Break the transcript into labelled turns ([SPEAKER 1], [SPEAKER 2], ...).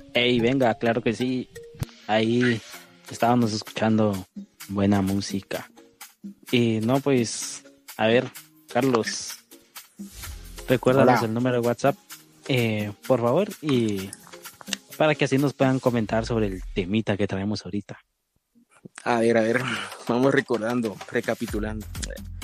[SPEAKER 1] Ey, venga, claro que sí. Ahí estábamos escuchando buena música. Y no, pues, a ver, Carlos, recuérdanos
[SPEAKER 2] Hola.
[SPEAKER 1] el número de WhatsApp, por favor, y para que así nos puedan comentar sobre el temita que traemos ahorita.
[SPEAKER 2] A ver, vamos recordando, recapitulando.